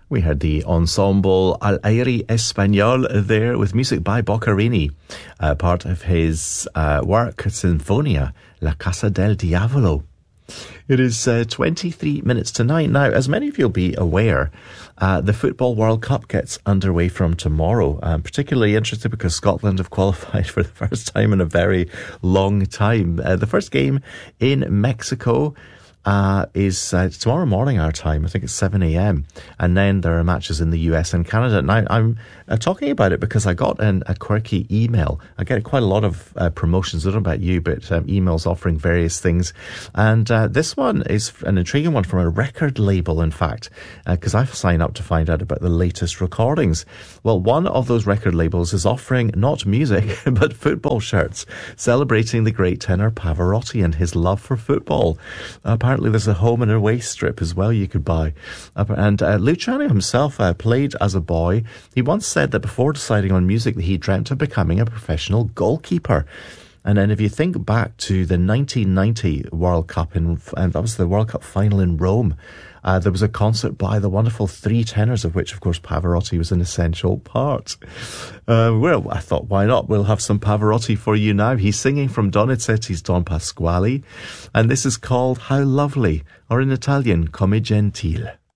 We heard the ensemble Al Aire Español there with music by Boccherini, part of his work Sinfonia, La Casa del Diavolo. It is 23 minutes to 9. Now, as many of you will be aware, the Football World Cup gets underway from tomorrow. I'm particularly interested because Scotland have qualified for the first time in a very long time. The first game in Mexico is tomorrow morning our time. I think it's 7 a.m. And then there are matches in the US and Canada. Now, I'm talking about it because I got a quirky email. I get quite a lot of promotions. I don't know about you, but emails offering various things. And this one is an intriguing one from a record label, in fact, because I've signed up to find out about the latest recordings. Well, one of those record labels is offering not music, but football shirts, celebrating the great tenor Pavarotti and his love for football. Apparently, there's a home and away strip as well you could buy. And Luciano himself played as a boy. He once said that before deciding on music that he dreamt of becoming a professional goalkeeper. And then if you think back to the 1990 World Cup, and that was the World Cup final in Rome, there was a concert by the wonderful three tenors, of which, of course, Pavarotti was an essential part. Well, I thought, why not? We'll have some Pavarotti for you now. He's singing from Donizetti's Don Pasquale, and this is called How Lovely, or in Italian, Come Gentile.